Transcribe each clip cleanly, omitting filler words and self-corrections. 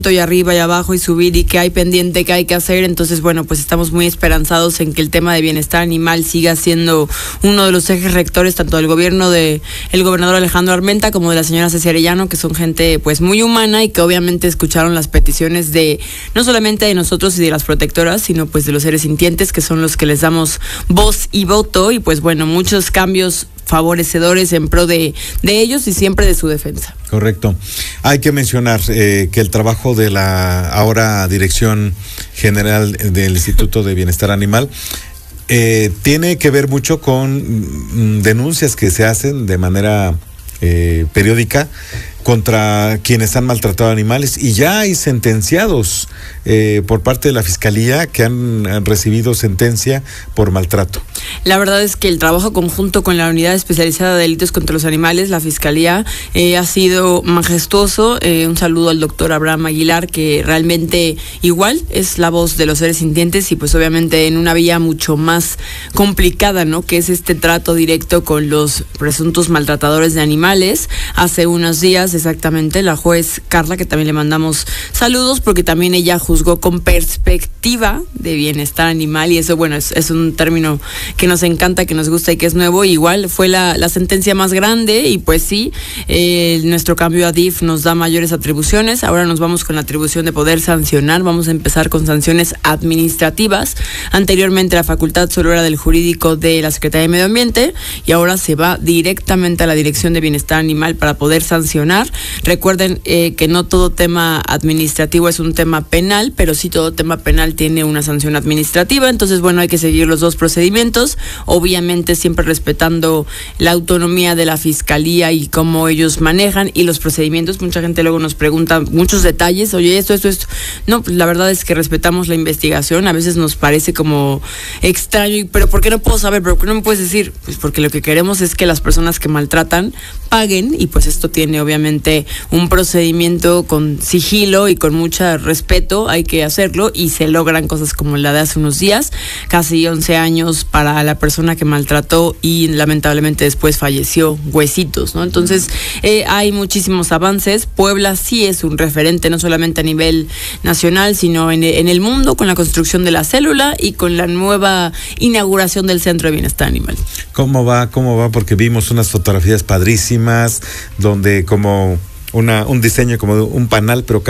y arriba y abajo y subir y qué hay pendiente, qué hay que hacer. Entonces, bueno, pues estamos muy esperanzados en que el tema de bienestar animal siga siendo uno de los ejes rectores tanto del gobierno de el gobernador Alejandro Armenta como de la señora Ceci Arellano, que son gente pues muy humana y que obviamente escucharon las peticiones de no solamente de nosotros y de las protectoras, sino pues de los seres sintientes, que son los que les damos voz y voto, y pues bueno, muchos cambios favorecedores en pro de ellos y siempre de su defensa. Correcto. Hay que mencionar que el trabajo de la ahora Dirección General del Instituto de Bienestar Animal tiene que ver mucho con denuncias que se hacen de manera periódica contra quienes han maltratado animales, y ya hay sentenciados por parte de la Fiscalía que han recibido sentencia por maltrato. La verdad es que el trabajo conjunto con la Unidad Especializada de Delitos contra los Animales, la Fiscalía, ha sido majestuoso. Un saludo al doctor Abraham Aguilar, que realmente igual es la voz de los seres sintientes y pues obviamente en una vía mucho más complicada, ¿no? Que es este trato directo con los presuntos maltratadores de animales. Hace unos días exactamente la juez Carla, que también le mandamos saludos porque también ella juzgó con perspectiva de bienestar animal, y eso, bueno, es un término que nos encanta, que nos gusta y que es nuevo. Igual fue la sentencia más grande y pues sí, nuestro cambio a DIF nos da mayores atribuciones. Ahora nos vamos con la atribución de poder sancionar. Vamos a empezar con sanciones administrativas. Anteriormente la facultad solo era del jurídico de la Secretaría de Medio Ambiente y ahora se va directamente a la Dirección de Bienestar Animal para poder sancionar. Recuerden que no todo tema administrativo es un tema penal, pero sí todo tema penal tiene una sanción administrativa. Entonces, bueno, hay que seguir los dos procedimientos, obviamente siempre respetando la autonomía de la Fiscalía y cómo ellos manejan y los procedimientos. Mucha gente luego nos pregunta muchos detalles, oye, esto. No, pues la verdad es que respetamos la investigación. A veces nos parece como extraño, pero ¿por qué no puedo saber? ¿Pero por qué no me puedes decir? Pues porque lo que queremos es que las personas que maltratan paguen, y pues esto tiene obviamente un procedimiento con sigilo y con mucho respeto. Hay que hacerlo y se logran cosas como la de hace unos días, casi 11 años para la persona que maltrató y lamentablemente después falleció, Huesitos, ¿no? Entonces hay muchísimos avances. Puebla sí es un referente no solamente a nivel nacional, sino en el mundo, con la construcción de la célula y con la nueva inauguración del Centro de Bienestar Animal. ¿Cómo va? Porque vimos unas fotografías padrísimas donde como un diseño como de un panal, pero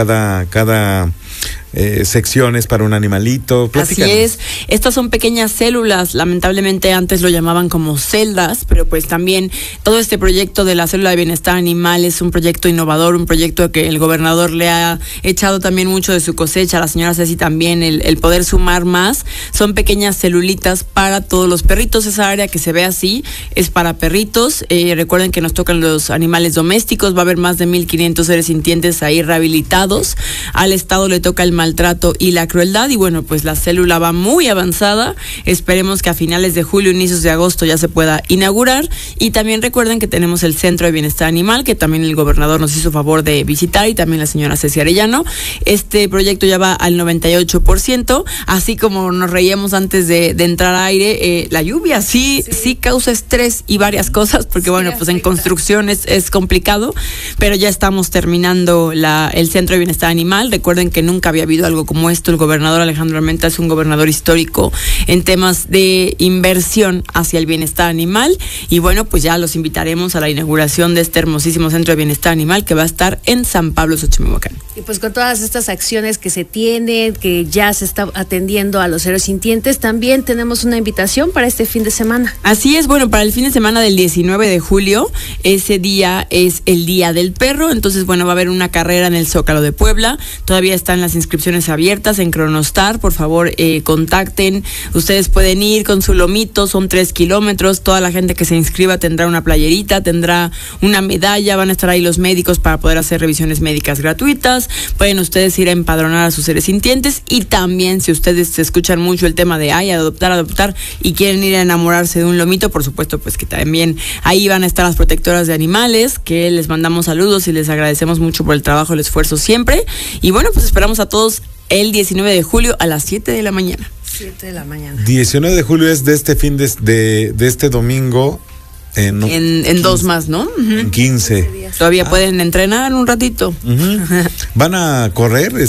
cada secciones para un animalito. Platícanos. Así es, estas son pequeñas células, lamentablemente antes lo llamaban como celdas, pero pues también todo este proyecto de la célula de bienestar animal es un proyecto innovador, un proyecto que el gobernador le ha echado también mucho de su cosecha, a la señora Ceci también, el poder sumar más. Son pequeñas celulitas para todos los perritos. Esa área que se ve así es para perritos. Recuerden que nos tocan los animales domésticos, va a haber más de 1,500 seres sintientes ahí rehabilitados. Al Estado le toca el maltrato y la crueldad, y bueno, pues la célula va muy avanzada. Esperemos que a finales de julio, inicios de agosto ya se pueda inaugurar. Y también recuerden que tenemos el Centro de Bienestar Animal, que también el gobernador nos hizo favor de visitar, y también la señora Ceci Arellano. Este proyecto ya va al 98%, así como nos reíamos antes de entrar al aire, la lluvia sí causa estrés y varias cosas, porque sí, bueno, pues en construcción es complicado, pero ya estamos terminando el Centro de Bienestar Animal. Recuerden que nunca había habido algo como esto. El gobernador Alejandro Armenta es un gobernador histórico en temas de inversión hacia el bienestar animal, y bueno, pues ya los invitaremos a la inauguración de este hermosísimo Centro de Bienestar Animal que va a estar en San Pablo, Xochimilco. Y pues con todas estas acciones que se tienen, que ya se está atendiendo a los seres sintientes, también tenemos una invitación para este fin de semana. Así es, bueno, para el fin de semana del 19 de julio, ese día es el Día del Perro. Entonces, bueno, va a haber una carrera en el Zócalo de Puebla. Todavía están las inscripciones abiertas en Cronostar. Por favor, contacten. Ustedes pueden ir con su lomito, son 3 kilómetros. Toda la gente que se inscriba tendrá una playerita, tendrá una medalla. Van a estar ahí los médicos para poder hacer revisiones médicas gratuitas. Pueden ustedes ir a empadronar a sus seres sintientes, y también si ustedes escuchan mucho el tema de adoptar y quieren ir a enamorarse de un lomito, por supuesto, pues que también ahí van a estar las protectoras de animales, que les mandamos saludos y les agradecemos mucho por el trabajo, el esfuerzo siempre. Y bueno, pues esperamos a todos el 19 de julio a las 7 de la mañana. 7 de la mañana. 19 de julio es de este fin de este domingo. En 2 más, ¿no? En 15. Todavía pueden entrenar un ratito. ¿Van a correr?